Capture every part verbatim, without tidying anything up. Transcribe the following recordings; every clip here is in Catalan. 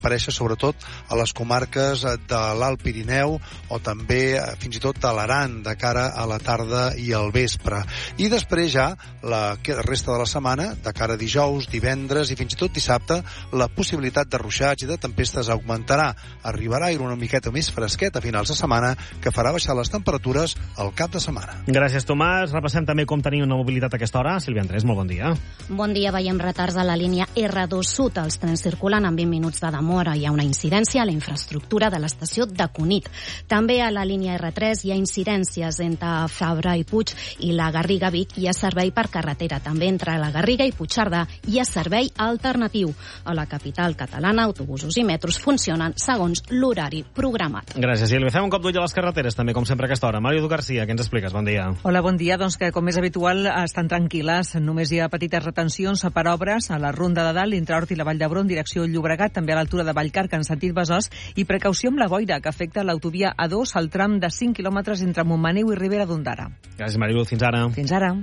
aparèixer sobretot a les comarques de l'Alt Pirineu o també fins i tot a l'Aran de cara a la tarda i al vespre. I després ja la resta de la setmana, de cara a dijous, divendres i fins i tot dissabte, la possibilitat de ruixats i de tempestes augmentarà. Arribarà a ir una miqueta més fresquet a finals de setmana, que farà baixar les temperatures al cap de setmana. Gràcies, Tomàs. Repassem també com tenim una mobilitat a aquesta hora. Sílvia Andrés, molt bon dia. Bon dia. Veiem retards a la línia erre dos Sud. Els trens circulen amb vint minuts de demora. Hi ha una incidència a la infraestructura de l'estació de Cunit. També a la línia erre tres hi ha incidències entre Fabra i Puig i la Garriga-Vic. Hi ha servei per carretera. També entre la Garriga i Puigcerdà hi ha servei alternatiu. A la capital catalana, autobusos i metros funcionen segons l'horari programat. Gràcies, Sílvia. Fem un cop d'ull a les carreteres, també, com sempre, a aquesta hora. Mario García, què ens expliques? Bon dia. Hola, bon dia. Doncs que, com és habitual, estan tranquil·les. Només hi ha petites retencions per obres a la Ronda de Dalt, entre Hort i la Vall d'Hebron, direcció Llobregat, també a l'altura de Vallcarca, en sentit Besòs, i precaució amb la boira, que afecta l'autovia A dos al tram de cinc quilòmetres entre Montmaneu i Ribera d'Ondara. Gràcies, Marilu. Fins ara. Fins ara.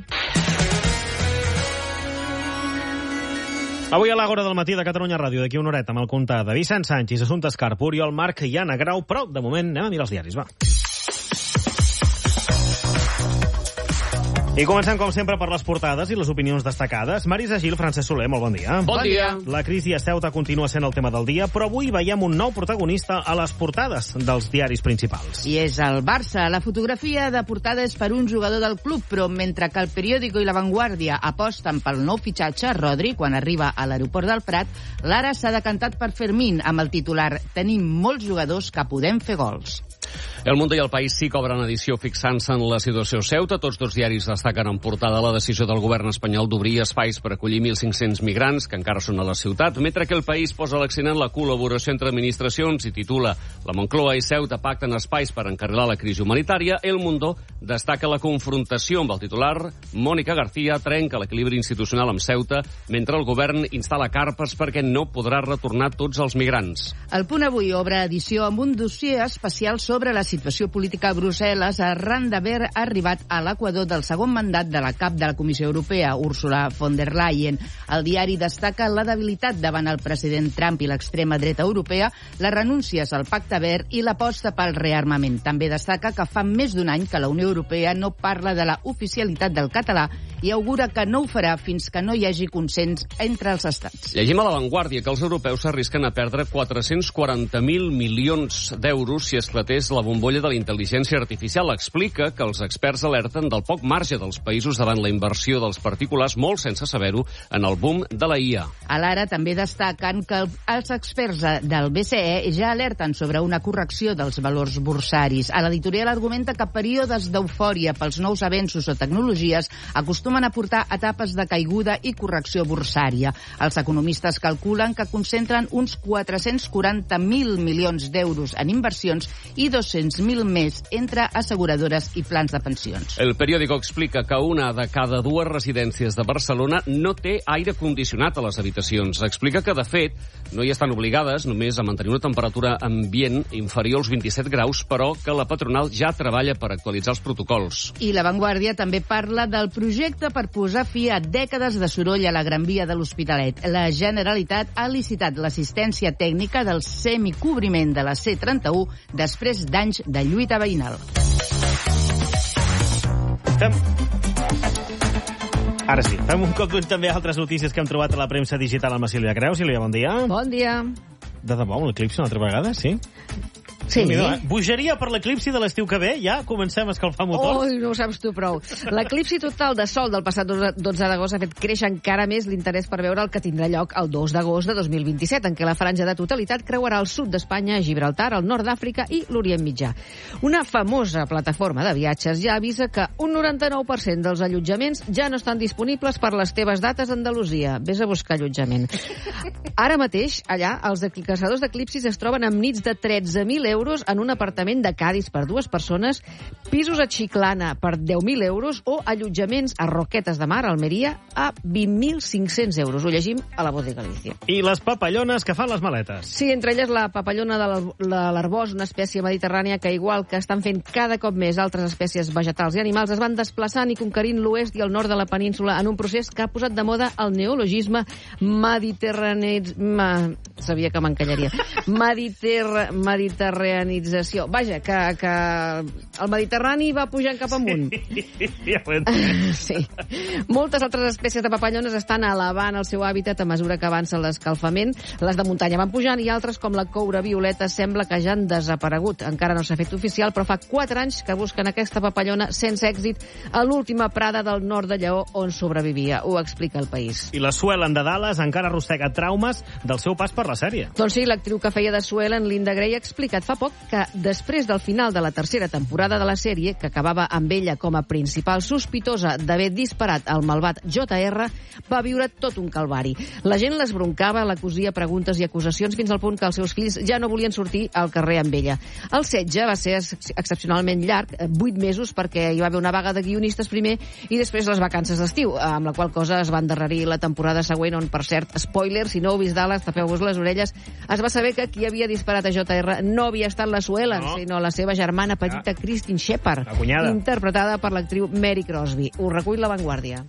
Avui a l'Àgora del matí de Catalunya Ràdio, d'aquí una horeta, amb el compte de Vicent Sánchez, Assumpta Escarp, Oriol Marc i Anna Grau, però de moment anem a mirar els diaris, va. I comencem, com sempre, per les portades i les opinions destacades. Marisa Gil, Francesc Soler, molt bon dia. Bon dia. La crisi a Ceuta continua sent el tema del dia, però avui veiem un nou protagonista a les portades dels diaris principals. I és el Barça. La fotografia de portada és per un jugador del club, però mentre que el Periódico i La Vanguardia aposten pel nou fitxatge, Rodri, quan arriba a l'aeroport del Prat, l'Ara s'ha decantat per Fermín, amb el titular «Tenim molts jugadors que podem fer gols». El Mundo i el País sí cobren edició fixant-se en la situació Ceuta. Tots dos diaris destaquen en portada la decisió del govern espanyol d'obrir espais per acollir mil cinc-cents migrants que encara són a la ciutat, mentre que el País posa l'accent en la col·laboració entre administracions i titula «La Moncloa i Ceuta pacten espais per encarrilar la crisi humanitària». El Mundo destaca la confrontació amb el titular «Mónica García trenca l'equilibri institucional amb Ceuta mentre el govern instal·la carpes perquè no podrà retornar tots els migrants». El Punt Avui obre edició amb un dossier especial sobre la situació política a Brussel·les arran d'haver arribat a l'equador del segon mandat de la cap de la Comissió Europea, Ursula von der Leyen. El diari destaca la debilitat davant el president Trump i l'extrema dreta europea, les renúncies al Pacte Verd i l'aposta pel rearmament. També destaca que fa més d'un any que la Unió Europea no parla de la oficialitat del català i augura que no ho farà fins que no hi hagi consens entre els estats. Llegim a La Vanguardia que els europeus s'arrisquen a perdre quatre-cents quaranta mil milions d'euros si esclatés la bombolla de la intel·ligència artificial. Explica que els experts alerten del poc marge dels països davant la inversió dels particulars, molt sense saber-ho, en el boom de la I A. A l'Ara també destaquen que els experts del B C E ja alerten sobre una correcció dels valors borsaris. A l'editorial argumenta que períodes d'eufòria pels nous avenços o tecnologies acostumen a portar etapes de caiguda i correcció borsària. Els economistes calculen que concentren uns quatre-cents quaranta mil milions d'euros en inversions i dos-cents mil més entre asseguradores i plans de pensions. El Periódico explica que una de cada dues residències de Barcelona no té aire condicionat a les habitacions. Explica que, de fet, no hi estan obligades només a mantenir una temperatura ambient inferior als vint-i-set graus, però que la patronal ja treballa per actualitzar els protocols. I La Vanguardia també parla del projecte per posar fi a dècades de soroll a la Gran Via de l'Hospitalet. La Generalitat ha licitat l'assistència tècnica del semicobriment de la C trenta-u després d'anys de lluita veïnal. Fem... Ara sí, fem un cop d'ull també a altres notícies que hem trobat a la premsa digital amb la Sílvia Creu. Sílvia, bon dia. Bon dia. De debò, un eclipsi una altra vegada, sí? Sí. Mira, bogeria per l'eclipsi de l'estiu que ve? Ja comencem a escalfar motors? Oi, no ho saps tu prou. L'eclipsi total de sol del passat dotze d'agost ha fet créixer encara més l'interès per veure el que tindrà lloc el dos d'agost de dos mil vint-i-set, en què la franja de totalitat creuarà el sud d'Espanya, Gibraltar, el nord d'Àfrica i l'Orient Mitjà. Una famosa plataforma de viatges ja avisa que un noranta-nou per cent dels allotjaments ja no estan disponibles per les teves dates a Andalusia. Vés a buscar allotjament. Ara mateix, allà, els caçadors d'eclipsis es troben amb nits de tretze mil euros en un apartament de Cádiz per dues persones, pisos a Chiclana per deu mil euros o allotjaments a Roquetes de Mar, Almeria, a vint mil cinc-cents euros. Ho llegim a la Voz de Galícia. I les papallones que fan les maletes. Sí, entre elles la papallona de l'arbós, una espècie mediterrània que, igual que estan fent cada cop més altres espècies vegetals i animals, es van desplaçant i conquerint l'oest i el nord de la península en un procés que ha posat de moda el neologisme mediterrani... sabia que m'encanyaria. Mediter... Mediterranització. Vaja, que, que el Mediterrani va pujant cap amunt. Ja ho he Sí. Moltes altres espècies de papallones estan elevant el seu hàbitat a mesura que avança l'escalfament. Les de muntanya van pujant i altres, com la coura violeta, sembla que ja han desaparegut. Encara no s'ha fet oficial, però fa quatre anys que busquen aquesta papallona sense èxit a l'última prada del nord de Lleó on sobrevivia. Ho explica El País. I la Suelen de Dallas encara arrossega traumes del seu pas per la sèrie. Doncs sí, l'actriu que feia de Suelen, Linda Gray, ha explicat fa poc que després del final de la tercera temporada de la sèrie, que acabava amb ella com a principal sospitosa d'haver disparat al malvat J R, va viure tot un calvari. La gent l'esbroncava, l'acusia preguntes i acusacions fins al punt que els seus fills ja no volien sortir al carrer amb ella. El setge va ser ex excepcionalment llarg, vuit mesos, perquè hi va haver una vaga de guionistes primer i després les vacances d'estiu, amb la qual cosa es va endarrerir la temporada següent, on, per cert, spoiler, si no heu vist Dallas, tapeu-vos les orelles, es va saber que qui havia disparat a J R no havia estat la Suelen, no, sinó la seva germana petita, ah. Christine Shepard, interpretada per l'actriu Mary Crosby. Ho recull La Vanguardia.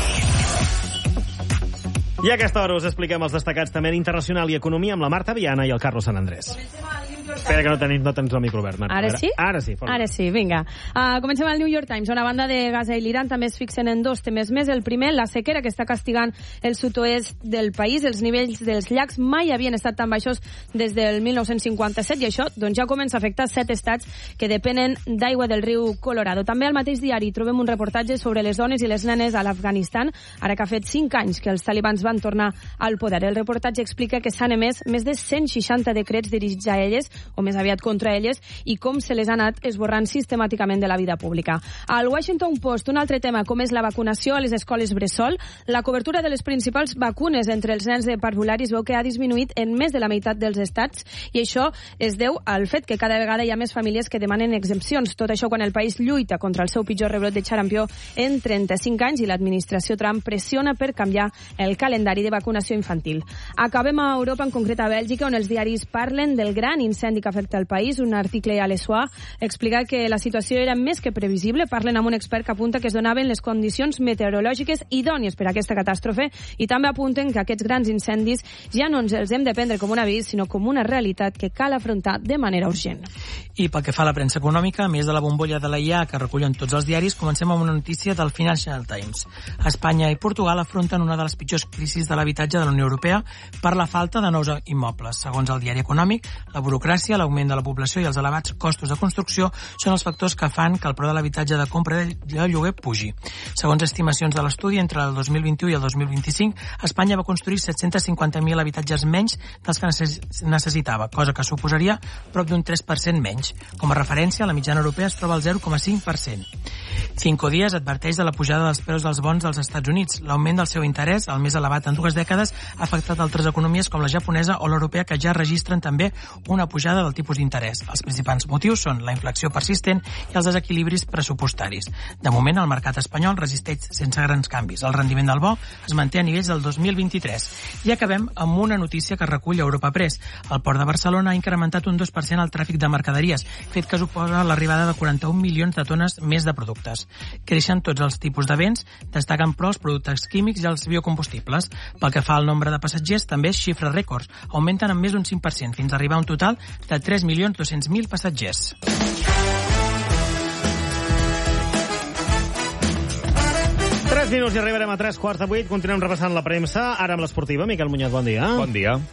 I a aquesta hora us expliquem els destacats també en internacional i economia amb la Marta Viana i el Carlos Sant Andrés. Espera que no tenim, no tens el micro obert, Marta. Ara sí? Ara sí. Ara sí, vinga. Uh, comencem al New York Times, on a banda de Gaza i l'Iran també es fixen en dos temes més. El primer, la sequera que està castigant el sud-oest del país. Els nivells dels llacs mai havien estat tan baixos des del mil nou-cents cinquanta-set i això doncs, ja comença a afectar set estats que depenen d'aigua del riu Colorado. També al mateix diari trobem un reportatge sobre les dones i les nenes a l'Afganistan, ara que ha fet cinc anys que els talibans van tornar al poder. El reportatge explica que s'han emès més de cent seixanta decrets dirigits a elles, o més aviat contra elles, i com se les ha anat esborrant sistemàticament de la vida pública. Al Washington Post, un altre tema, com és la vacunació a les escoles bressol. La cobertura de les principals vacunes entre els nens de parvulari es veu que ha disminuït en més de la meitat dels estats, i això es deu al fet que cada vegada hi ha més famílies que demanen exempcions. Tot això quan el país lluita contra el seu pitjor rebrot de xarampió en trenta-cinc anys i l'administració Trump pressiona per canviar el calendari de vacunació infantil. Acabem a Europa, en concret a Bèlgica, on els diaris parlen del gran incendi que afecta el país. Un article a l'Essoir explica que la situació era més que previsible. Parlen amb un expert que apunta que es donaven les condicions meteorològiques idònies per a aquesta catàstrofe i també apunten que aquests grans incendis ja no ens els hem de prendre com un avís, sinó com una realitat que cal afrontar de manera urgent. I pel que fa a la premsa econòmica, a més de la bombolla de la I A que recullen tots els diaris, comencem amb una notícia del Financial Times. Espanya i Portugal afronten una de les pitjors crisis de l'habitatge de la Unió Europea per la falta de nous immobles. Segons el diari econòmic, la burocràcia, l'augment de la població i els elevats costos de construcció són els factors que fan que el preu de l'habitatge de compra i de lloguer pugi. Segons estimacions de l'estudi, entre el dos mil vint-i-u i el dos mil vint-i-cinc, Espanya va construir set-cents cinquanta mil habitatges menys dels que necessitava, cosa que suposaria prop d'un tres per cent menys. Com a referència, la mitjana europea es troba al zero coma cinc per cent. Cinco Días adverteix de la pujada dels preus dels bons dels Estats Units. L'augment del seu interès, el més elevat en dues dècades, ha afectat altres economies com la japonesa o l'europea, que ja registren també una pujada del tipus d'interès. Els principals motius són la inflació persistent i els desequilibris pressupostaris. De moment, el mercat espanyol resisteix sense grans canvis. El rendiment del bo es manté a nivells del dos mil vint-i-tres. I acabem amb una notícia que recull Europa Press. El Port de Barcelona ha incrementat un dos per cent el tràfic de mercaderies, fet que suposa l'arribada de quaranta-un milions de tones més de productes. Creixen tots els tipus de béns, destaquen però els productes químics i els biocombustibles. Pel que fa al nombre de passatgers, també és xifra rècords. Augmenten en més d'un cinc per cent, fins a arribar a un total de tres milions dos-cents mil passatgers. Tres minuts i arribarem a tres quarts de vuit. Continuem repassant la premsa. Ara amb l'esportiva. Miquel Muñoz, bon dia. Bon dia.